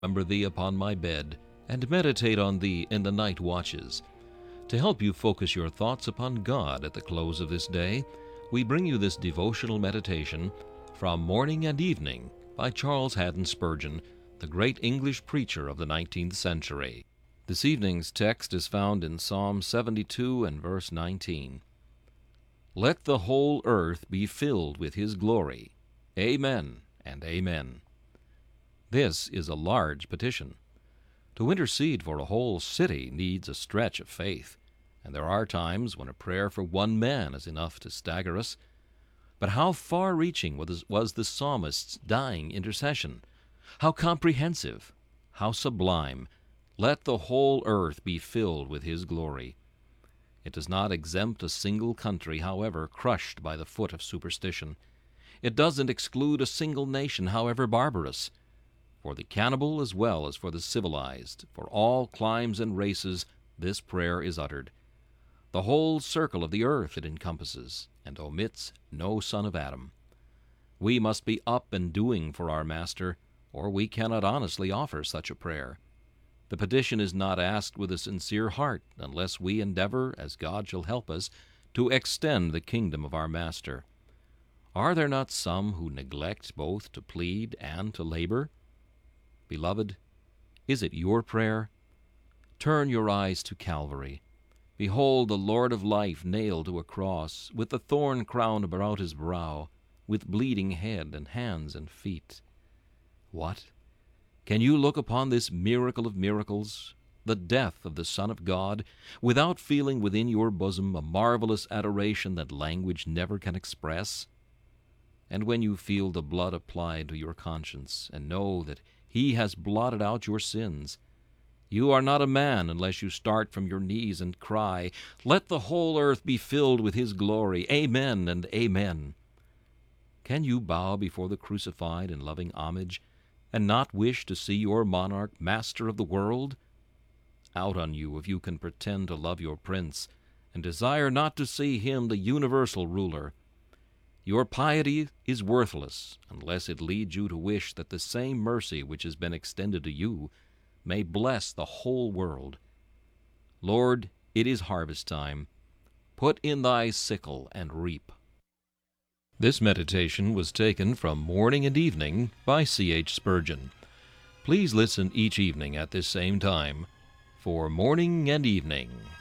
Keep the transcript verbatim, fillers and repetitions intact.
remember thee upon my bed, and meditate on thee in the night watches. To help you focus your thoughts upon God at the close of this day, we bring you this devotional meditation from Morning and Evening by Charles Haddon Spurgeon, the great English preacher of the nineteenth century. This evening's text is found in Psalm seventy-two and verse nineteen. Let the whole earth be filled with his glory. Amen and amen. This is a large petition. To intercede for a whole city needs a stretch of faith, and there are times when a prayer for one man is enough to stagger us. But how far-reaching was was the psalmist's dying intercession? How comprehensive, how sublime! Let the whole earth be filled with his glory. It does not exempt a single country, however crushed by the foot of superstition. It doesn't exclude a single nation, however barbarous. For the cannibal as well as for the civilized, for all climes and races, this prayer is uttered. The whole circle of the earth it encompasses, and omits no son of Adam. We must be up and doing for our Master, or we cannot honestly offer such a prayer. The petition is not asked with a sincere heart, unless we endeavor, as God shall help us, to extend the kingdom of our Master. Are there not some who neglect both to plead and to labor? Beloved, is it your prayer? Turn your eyes to Calvary. Behold the Lord of life nailed to a cross, with the thorn crown about his brow, with bleeding head and hands and feet. What? Can you look upon this miracle of miracles, the death of the Son of God, without feeling within your bosom a marvelous adoration that language never can express? And when you feel the blood applied to your conscience, and know that he has blotted out your sins, you are not a man unless you start from your knees and cry, Let the whole earth be filled with his glory. Amen and amen. Can you bow before the crucified in loving homage, and not wish to see your monarch master of the world? Out on you if you can pretend to love your prince, and desire not to see him the universal ruler. Your piety is worthless unless it leads you to wish that the same mercy which has been extended to you may bless the whole world. Lord, it is harvest time. Put in thy sickle and reap. This meditation was taken from Morning and Evening by C H Spurgeon. Please listen each evening at this same time for Morning and Evening.